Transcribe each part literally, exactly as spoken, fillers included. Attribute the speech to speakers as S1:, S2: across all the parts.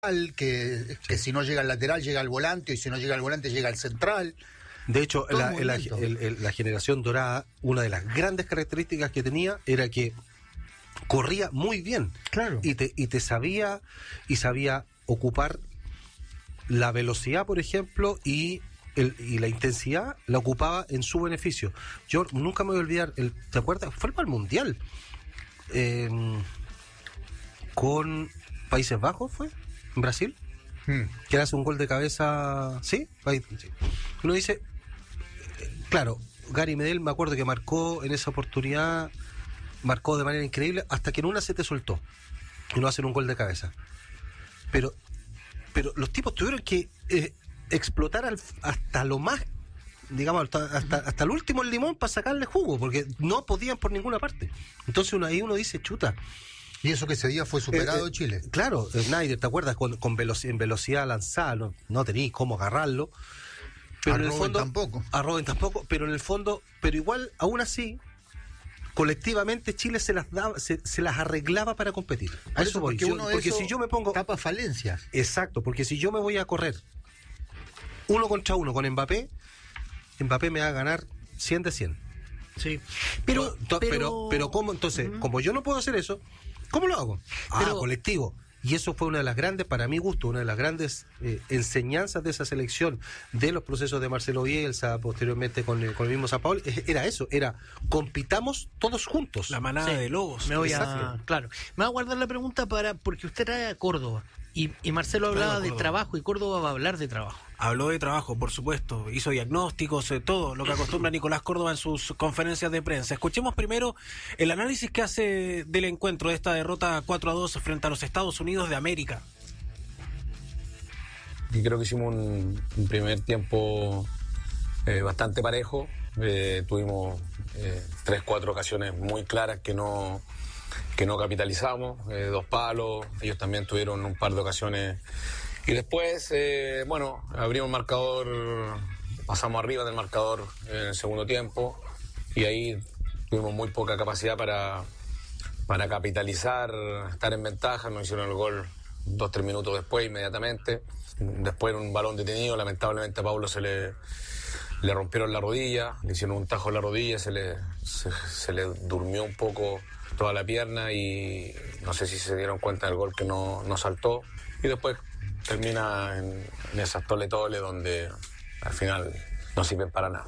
S1: que, que si no llega al lateral llega al volante, y si no llega al volante llega al central.
S2: De hecho, la, la, el, el, la generación dorada, una de las grandes características que tenía era que corría muy bien.
S1: Claro.
S2: Y te, y te sabía, y sabía ocupar la velocidad, por ejemplo, y el, y la intensidad la ocupaba en su beneficio. Yo nunca me voy a olvidar, el, ¿te acuerdas? Fue para el Mundial. Eh, con Países Bajos, ¿fue? ¿En Brasil? Hmm. Que hace un gol de cabeza. ¿Sí? sí. Uno dice, claro, Gary Medel, me acuerdo que marcó en esa oportunidad, marcó de manera increíble, hasta que en una se te soltó y no hacen un gol de cabeza. Pero, pero los tipos tuvieron que eh, explotar al, hasta lo más, digamos, hasta, hasta, hasta el último limón para sacarle jugo, porque no podían por ninguna parte. Entonces uno, ahí uno dice, chuta.
S1: Y eso que ese día fue superado
S2: eh, eh,
S1: Chile.
S2: Claro, Snyder, ¿te acuerdas? Con, con velocidad, en velocidad lanzada, no, no tenías cómo agarrarlo. Pero
S1: a
S2: en el
S1: Robben
S2: fondo,
S1: tampoco.
S2: A Robben tampoco, pero en el fondo, pero igual, aún así, colectivamente Chile se las daba, se, se las arreglaba para competir.
S1: A eso, eso voy. Porque, yo,
S2: porque eso si yo me pongo.
S1: Tapa falencias.
S2: Exacto, porque si yo me voy a correr uno contra uno con Mbappé, Mbappé me va a ganar cien de cien.
S3: Sí.
S2: Pero, pero, pero, pero, pero ¿cómo? Entonces, uh-huh. como yo no puedo hacer eso, ¿cómo lo hago? Pero, ah, colectivo. Y eso fue una de las grandes, para mi gusto, una de las grandes eh, enseñanzas de esa selección, de los procesos de Marcelo Bielsa, posteriormente con, con el mismo Sampaoli, era eso, era compitamos todos juntos.
S3: La manada sí. de lobos.
S4: Me voy a, claro, me voy a guardar la pregunta para, porque usted trae a Córdoba, y, y Marcelo hablaba de trabajo, y Córdoba va a hablar de trabajo.
S3: Habló de trabajo, por supuesto, hizo diagnósticos, eh, todo lo que acostumbra Nicolás Córdoba en sus conferencias de prensa. Escuchemos primero el análisis que hace del encuentro, de esta derrota cuatro a dos frente a los Estados Unidos de América.
S5: Y creo que hicimos un, un primer tiempo eh, bastante parejo, eh, tuvimos eh, tres, cuatro ocasiones muy claras que no, que no capitalizamos, eh, dos palos, ellos también tuvieron un par de ocasiones. Y después, eh, bueno, abrimos el marcador, pasamos arriba del marcador en el segundo tiempo y ahí tuvimos muy poca capacidad para, para capitalizar, estar en ventaja. Nos hicieron el gol dos, tres minutos después, inmediatamente. Después un balón detenido, lamentablemente a Paulo se le, le rompieron la rodilla, le hicieron un tajo en la rodilla, se le, se, se le durmió un poco toda la pierna y no sé si se dieron cuenta del gol que no, no saltó. Y después termina en, en esas tole-tole donde al final no sirven para nada.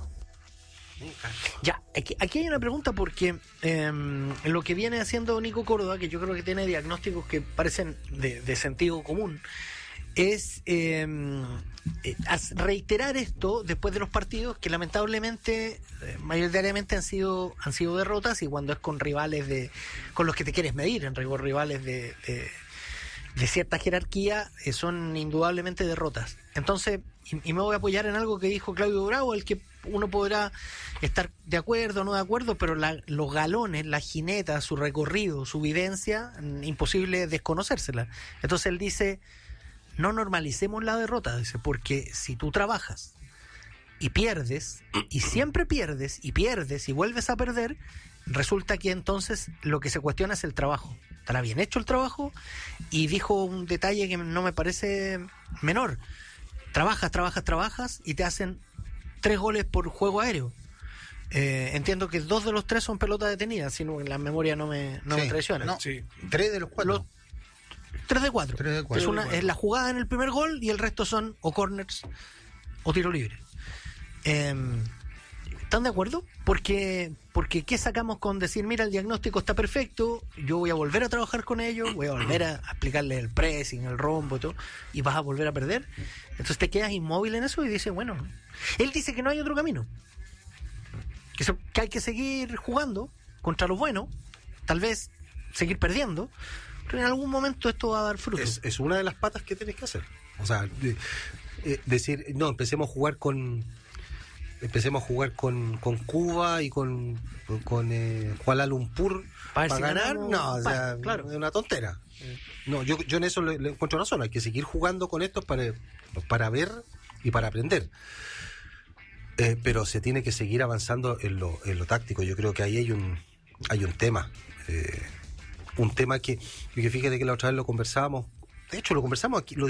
S4: Ya, aquí, aquí hay una pregunta porque eh, lo que viene haciendo Nico Córdoba, que yo creo que tiene diagnósticos que parecen de, de sentido común, es eh, reiterar esto después de los partidos que lamentablemente eh, mayoritariamente han sido han sido derrotas, y cuando es con rivales de con los que te quieres medir, en rigor rivales de, de de cierta jerarquía, eh, son indudablemente derrotas. Entonces, y, y me voy a apoyar en algo que dijo Claudio Bravo, el que uno podrá estar de acuerdo o no de acuerdo, pero la, los galones, la jineta, su recorrido, su vivencia, imposible desconocérsela. Entonces él dice, no normalicemos la derrota, dice, porque si tú trabajas y pierdes, y siempre pierdes, y pierdes, y vuelves a perder, resulta que entonces lo que se cuestiona es el trabajo. ¿Estará bien hecho el trabajo? Y dijo un detalle que no me parece menor. Trabajas, trabajas, trabajas y te hacen tres goles por juego aéreo. Eh, entiendo que dos de los tres son pelotas detenidas, si no, la memoria no me, no
S1: sí,
S4: me traiciona.
S1: No, sí. Tres de los cuatro. Los,
S4: tres de cuatro.
S1: Tres de cuatro.
S4: Es, una, es la jugada en el primer gol y el resto son o corners o tiro libre. Eh, ¿Están de acuerdo? Porque, porque ¿qué sacamos con decir, mira, el diagnóstico está perfecto, yo voy a volver a trabajar con ellos, voy a volver a explicarles el pressing, el rombo y todo, y vas a volver a perder? Entonces te quedas inmóvil en eso y dices, bueno, él dice que no hay otro camino, que, se, que hay que seguir jugando contra los buenos, tal vez seguir perdiendo, pero en algún momento esto va a dar fruto.
S2: Es, es una de las patas que tienes que hacer. O sea, de, eh, decir, no, empecemos a jugar con... Empecemos a jugar con, con Cuba y con, con eh, Kuala Lumpur para si ganar, ganamos, no, o sea, claro. Es una tontera. No, yo, yo en eso le, le encuentro razón, hay que seguir jugando con estos para, para ver y para aprender. Eh, pero se tiene que seguir avanzando en lo, en lo táctico. Yo creo que ahí hay un, hay un tema. Eh, un tema que, que fíjate que la otra vez lo conversábamos, de hecho lo conversamos aquí, lo